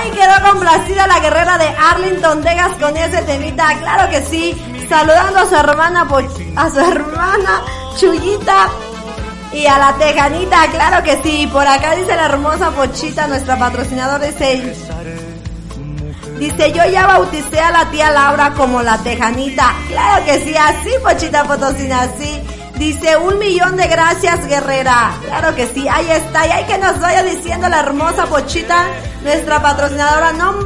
Ay, quedó complacida la guerrera de Arlington, Texas con ese temita, claro que sí. Saludando a su hermana Chuyita y a la tejanita, claro que sí. Por acá dice la hermosa Pochita, nuestra patrocinadora, dice, yo ya bauticé a la tía Laura como la tejanita. Claro que sí, así Pochita Potosina, así. Dice, 1,000,000 de gracias, guerrera. Claro que sí, ahí está. Y hay que nos vaya diciendo la hermosa Pochita, nuestra patrocinadora, nombre